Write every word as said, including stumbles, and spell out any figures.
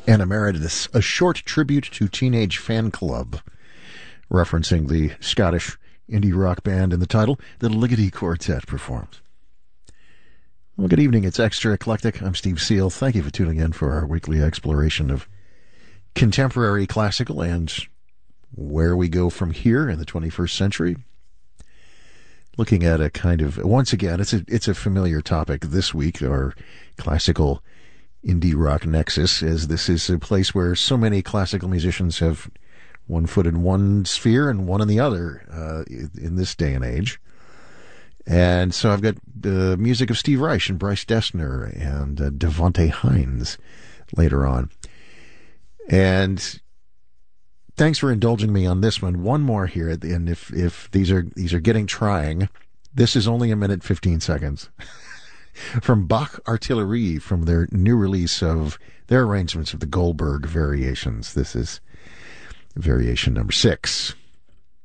and Emeritus, a short tribute to Teenage Fan Club, referencing the Scottish indie rock band in the title, the Ligeti Quartet performs. Well, good evening. It's Extra Eclectic. I'm Steve Seal. Thank you for tuning in for our weekly exploration of contemporary classical and where we go from here in the twenty-first century. Looking at a kind of, once again, it's a it's a familiar topic this week, our classical indie rock nexus, as this is a place where so many classical musicians have one foot in one sphere and one in the other uh, in this day and age. And so I've got the music of Steve Reich and Bryce Dessner and uh, Devontae Hines later on. And thanks for indulging me on this one. One more here, and if if these are these are getting trying, this is only a minute fifteen seconds. From Bach Artillerie, from their new release of their arrangements of the Goldberg Variations. This is variation number six.